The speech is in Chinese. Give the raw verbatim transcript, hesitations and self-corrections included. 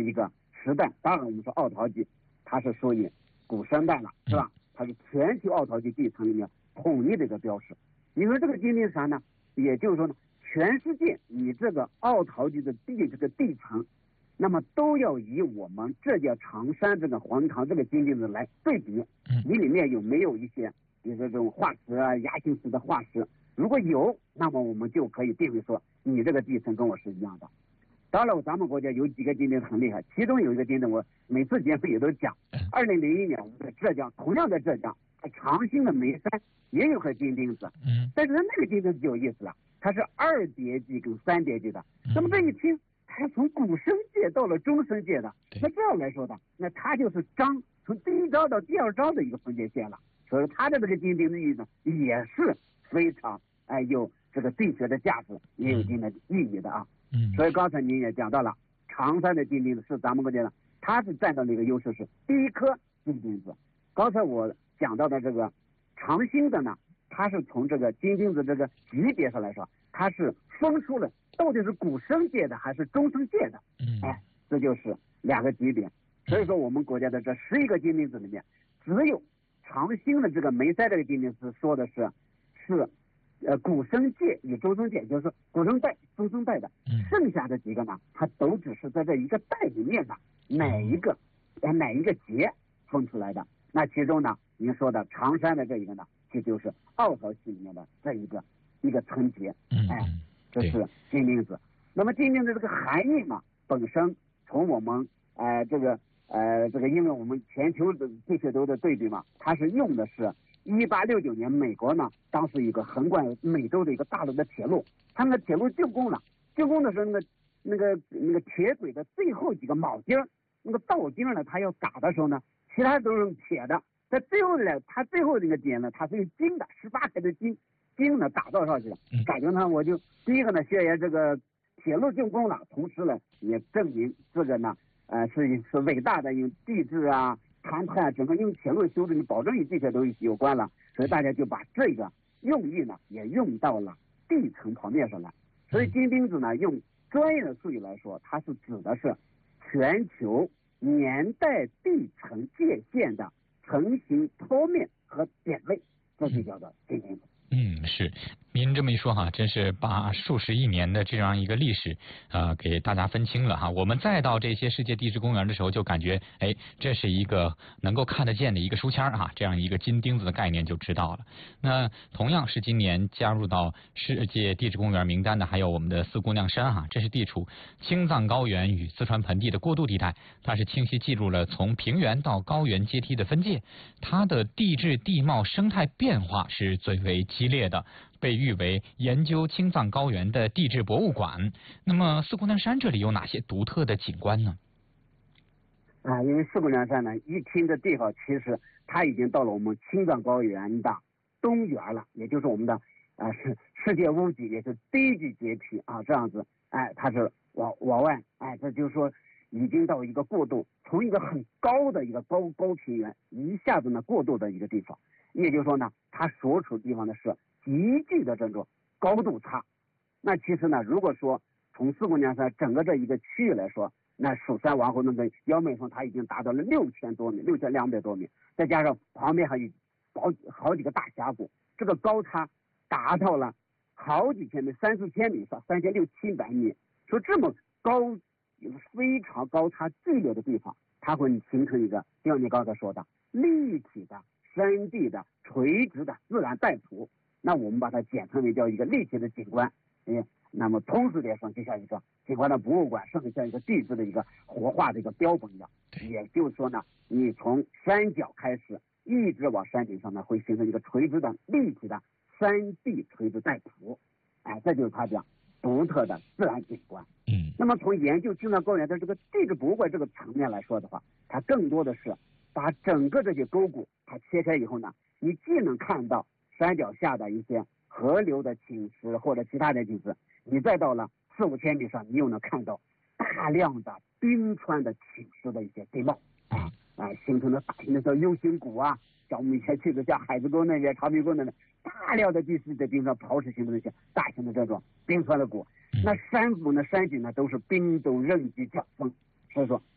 一个时代。当然我们说奥陶纪它是属于古生代了，是吧？它是全球奥陶纪地层里面统一的一个标识。你说这个金钉山呢，也就是说呢，全世界以这个奥陶纪的地这个地层，那么都要以我们浙江常山这个黄唐这个金钉子来对比，你里面有没有一些比如说这种化石啊、牙形石的化石？如果有，那么我们就可以定位说你这个地层跟我是一样的。当然，咱们国家有几个金钉很厉害，其中有一个金钉，我每次节目也都讲。二零零一年，我们在浙江，同样在浙江，在长兴的眉山也有块金钉子。嗯，但是它那个金钉子就有意思了，它是二叠纪跟三叠纪的。那么这一听，它从古生界到了中生界的，那这样来说的，那它就是章从第一章到第二章的一个分界线了。所以它的这个金钉的意义呢，也是非常哎有这个地学的价值，也有一定的意义的啊。嗯，所以刚才您也讲到了，常山的金钉子是咱们国家的，它是占到了一个优势，是第一颗金钉子。刚才我讲到的这个长兴的呢，它是从这个金钉子这个级别上来说，它是分出了到底是古生界的还是中生界的。嗯，哎，这就是两个级别。所以说我们国家的这十一个金钉子里面，只有长兴的这个眉山这个金钉子说的是是。呃，古生界与中生界，就是古生代、中生代的，剩下的几个呢，它都只是在这一个代里面的哪一个，呃，哪一个节分出来的。那其中呢，您说的常山的这一个呢，这就是奥陶纪里面的这一个一个层级，哎，这是金钉子。那么金钉子这个含义嘛，本身从我们呃这个呃这个，因为我们全球的地学都的对比嘛，它是用的是。一八六九年，美国呢，当时一个横贯美洲的一个大陆的铁路，他们的铁路竣工了，竣工的时候，那个那个那个铁轨的最后几个铆钉，那个道钉呢，它要打的时候呢，其他都是用铁的，在最后呢，它最后这个点呢，它是用金的，十八开的金，金呢打造上去了。感觉呢，我就第一个呢，宣言这个铁路竣工了，同时呢，也证明这个呢，呃，是是伟大的用地质啊。谈判整个用铁路修正，保证与这些都有关了，所以大家就把这个用意呢也用到了地层旁边上来。所以金钉子呢，用专业的术语来说，它是指的是全球年代地层界限的成型剖面和点位，这就叫做金钉子。 嗯，是，您这么一说哈，真是把数十亿年的这样一个历史，呃，给大家分清了哈。我们再到这些世界地质公园的时候，就感觉，哎，这是一个能够看得见的一个书签哈，这样一个金钉子的概念就知道了。那同样是今年加入到世界地质公园名单的，还有我们的四姑娘山哈，这是地处青藏高原与四川盆地的过渡地带，它是清晰记录了从平原到高原阶梯的分界，它的地质地貌生态变化是最为激烈的，被誉为研究青藏高原的地质博物馆。那么四姑娘山这里有哪些独特的景观呢？ 啊，因为四姑娘山呢，一听的地方，其实它已经到了我们青藏高原的东缘了，也就是我们的啊是世界屋脊，也是第一级阶梯啊，这样子，哎，它是往往外，哎，这就是说已经到一个过渡，从一个很高的一个高高平原一下子呢过渡的一个地方。也就是说呢，它所处的地方呢是急剧的这种高度差。那其实呢，如果说从四姑娘山整个这一个区域来说，那蜀山王侯那个腰美峰它已经达到了六千多米，六千两百多米，再加上旁边还有好好几个大峡谷，这个高差达到了好几千米，三四千米上三千六七百米。说这么高，非常高差剧烈的地方，它会形成一个，就像你刚才说的立体的。山地的垂直的自然带图，那我们把它简称为叫一个立体的景观。嗯，那么通俗点说，就像一个景观的博物馆，甚至像一个地质的一个活化的一个标本一样。也就是说呢，你从山脚开始，一直往山顶上呢，会形成一个垂直的立体的山地垂直带图。哎，这就是它讲独特的自然景观。嗯，那么从研究青藏高原的这个地质博物馆这个层面来说的话，它更多的是把整个这些沟谷它切开以后呢，你既能看到山脚下的一些河流的侵蚀或者其他的景色，你再到了四五千米上，你又能看到大量的冰川的侵蚀的一些地貌啊啊，形成了大型的叫 U 型谷啊，像我们以前去的像海子沟那边、长鼻沟那边，大量的地势的冰川刨蚀形成的一些大型的这种冰川的谷。那山谷呢、山脊呢都是冰都任积降风，所以说